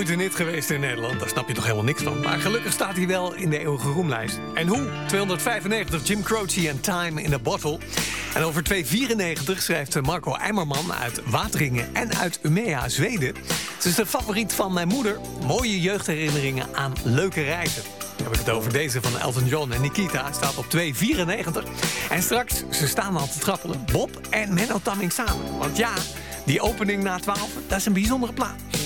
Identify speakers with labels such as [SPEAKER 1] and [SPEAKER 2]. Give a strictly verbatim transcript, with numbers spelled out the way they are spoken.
[SPEAKER 1] Nooit een hit geweest in Nederland, daar snap je toch helemaal niks van. Maar gelukkig staat hij wel in de eeuwige roemlijst. En hoe? tweehonderdvijfennegentig, Jim Croce en Time in a Bottle. En over tweehonderdvierennegentig schrijft Marco Eimerman uit Wateringen en uit Umea, Zweden. Het is de favoriet van mijn moeder. Mooie jeugdherinneringen aan leuke reizen. Dan heb ik het over deze van Elton John en Nikita. Staat op tweehonderdvierennegentig. En straks, ze staan al te trappelen, Bob en Menno Tamming samen. Want ja, die opening na twaalf, dat is een bijzondere plaat.